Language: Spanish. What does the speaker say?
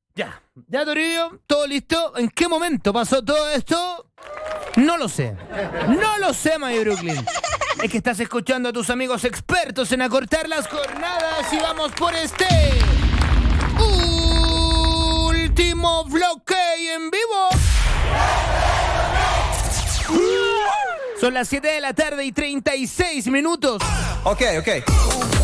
Ya, Toribio, todo listo. ¿En qué momento pasó todo esto? No lo sé. No lo sé, My Brooklyn. Es que estás escuchando a tus amigos expertos en acortar las jornadas y vamos por este último bloque en vivo. Son las 7 de la tarde y 36 minutos. Ok.